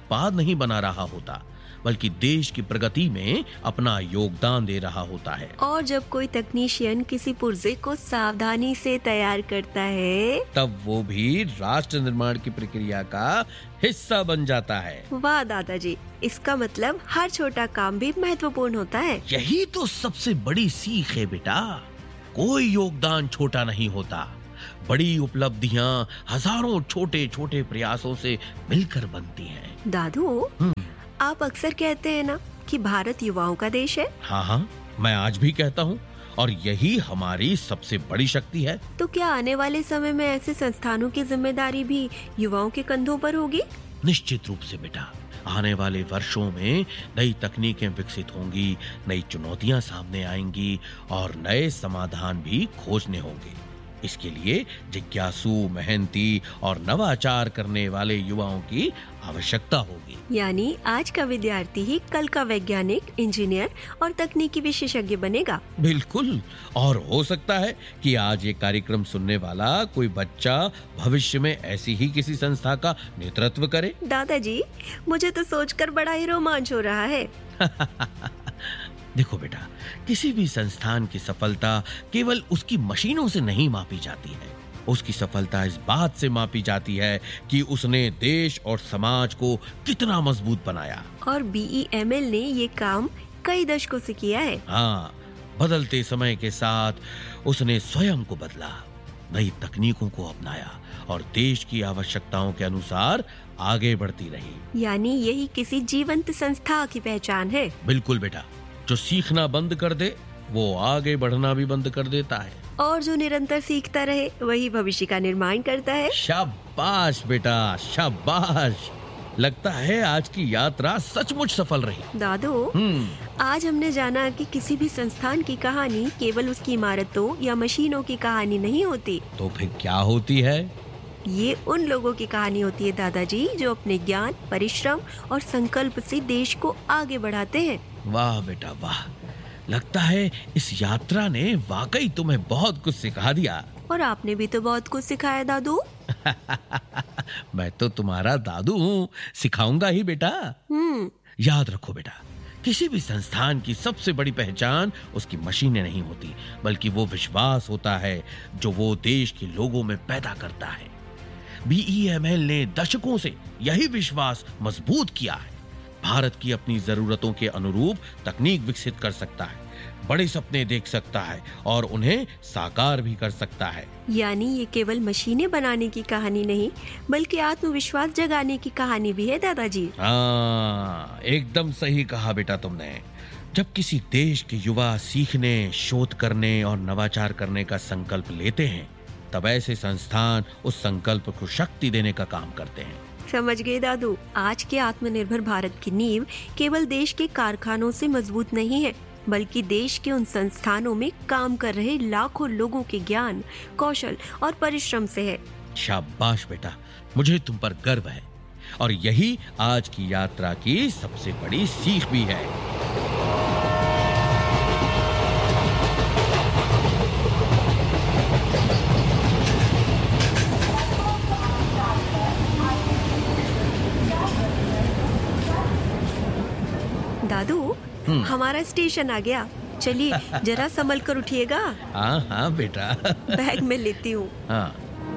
उत्पाद नहीं बना रहा होता, बल्कि देश की प्रगति में अपना योगदान दे रहा होता है। और जब कोई तकनीशियन किसी पुर्जे को सावधानी से तैयार करता है, तब वो भी राष्ट्र निर्माण की प्रक्रिया का हिस्सा बन जाता है। वाह दादाजी, इसका मतलब हर छोटा काम भी महत्वपूर्ण होता है। यही तो सबसे बड़ी सीख है बेटा, कोई योगदान छोटा नहीं होता। बड़ी उपलब्धियां हजारों छोटे छोटे प्रयासों से मिलकर बनती हैं। दादू, आप अक्सर कहते हैं ना कि भारत युवाओं का देश है। हाँ, मैं आज भी कहता हूँ, और यही हमारी सबसे बड़ी शक्ति है। तो क्या आने वाले समय में ऐसे संस्थानों की जिम्मेदारी भी युवाओं के कंधों पर होगी? निश्चित रूप से बेटा, आने वाले वर्षों में नई तकनीकें विकसित होंगी, नई चुनौतियां सामने आएंगी और नए समाधान भी खोजने होंगे। इसके लिए जिज्ञासु, मेहनती और नवाचार करने वाले युवाओं की आवश्यकता होगी। यानी आज का विद्यार्थी ही कल का वैज्ञानिक, इंजीनियर और तकनीकी विशेषज्ञ बनेगा। बिल्कुल, और हो सकता है कि आज ये कार्यक्रम सुनने वाला कोई बच्चा भविष्य में ऐसी ही किसी संस्था का नेतृत्व करे। दादाजी, मुझे तो सोचकर बड़ा ही रोमांच हो रहा है। देखो बेटा, किसी भी संस्थान की सफलता केवल उसकी मशीनों से नहीं मापी जाती है। उसकी सफलता इस बात से मापी जाती है कि उसने देश और समाज को कितना मजबूत बनाया। और BEML ने ये काम कई दशकों से किया है। हाँ, बदलते समय के साथ उसने स्वयं को बदला, नई तकनीकों को अपनाया और देश की आवश्यकताओं के अनुसार आगे बढ़ती रही। यानी यही किसी जीवंत संस्था की पहचान है। बिल्कुल बेटा, जो सीखना बंद कर दे वो आगे बढ़ना भी बंद कर देता है। और जो निरंतर सीखता रहे वही भविष्य का निर्माण करता है। शाबाश बेटा, शाबाश। लगता है आज की यात्रा सचमुच सफल रही। दादू, आज हमने जाना कि किसी भी संस्थान की कहानी केवल उसकी इमारतों या मशीनों की कहानी नहीं होती। तो फिर क्या होती है? ये उन लोगों की कहानी होती है दादाजी, जो अपने ज्ञान, परिश्रम और संकल्प से देश को आगे बढ़ाते हैं। वाह बेटा वाह, लगता है इस यात्रा ने वाकई तुम्हें बहुत कुछ सिखा दिया। और आपने भी तो बहुत कुछ सिखाया दादू। मैं तो तुम्हारा दादू हूँ, सिखाऊंगा ही बेटा। याद रखो बेटा, किसी भी संस्थान की सबसे बड़ी पहचान उसकी मशीनें नहीं होती, बल्कि वो विश्वास होता है जो वो देश के लोगों में पैदा करता है। BEML ने दशकों से यही विश्वास मजबूत किया है। भारत की अपनी जरूरतों के अनुरूप तकनीक विकसित कर सकता है, बड़े सपने देख सकता है और उन्हें साकार भी कर सकता है। यानी ये केवल मशीनें बनाने की कहानी नहीं, बल्कि आत्मविश्वास जगाने की कहानी भी है दादाजी। हाँ, एकदम सही कहा बेटा तुमने। जब किसी देश के युवा सीखने, शोध करने और नवाचार करने का संकल्प लेते हैं, तब ऐसे संस्थान उस संकल्प को शक्ति देने का काम करते हैं। समझ गए दादू, आज के आत्मनिर्भर भारत की नींव केवल देश के कारखानों से मजबूत नहीं है, बल्कि देश के उन संस्थानों में काम कर रहे लाखों लोगों के ज्ञान, कौशल और परिश्रम से है। शाबाश बेटा, मुझे तुम पर गर्व है और यही आज की यात्रा की सबसे बड़ी सीख भी है। दादू, हमारा स्टेशन आ गया, चलिए जरा संभल कर उठिएगा। हाँ हाँ बेटा। बैग में लेती हूँ। हाँ।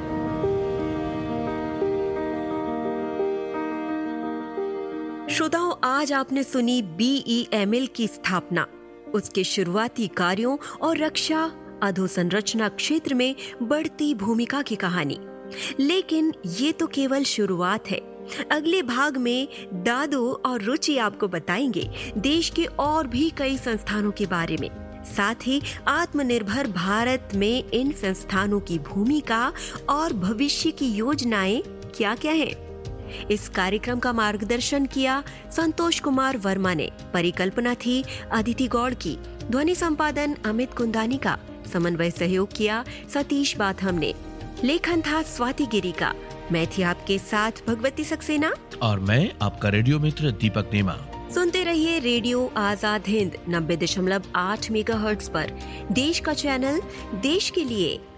श्रोताओं, आज आपने सुनी BEML की स्थापना, उसके शुरुआती कार्यों और रक्षा अधोसंरचना क्षेत्र में बढ़ती भूमिका की कहानी। लेकिन ये तो केवल शुरुआत है। अगले भाग में दादू और रुचि आपको बताएंगे देश के और भी कई संस्थानों के बारे में, साथ ही आत्मनिर्भर भारत में इन संस्थानों की भूमिका और भविष्य की योजनाएं क्या-क्या हैं। इस कार्यक्रम का मार्गदर्शन किया संतोष कुमार वर्मा ने, परिकल्पना थी अदिति गौड़ की, ध्वनि संपादन अमित कुंदानी का, समन्वय सहयोग किया सतीश बाथम ने, लेखन था स्वाति गिरी का। मैं थी आपके साथ भगवती सक्सेना और मैं आपका रेडियो मित्र दीपक नेमा। सुनते रहिए रेडियो आजाद हिंद 90.8 मेगाहर्ट्ज पर, देश का चैनल, देश के लिए।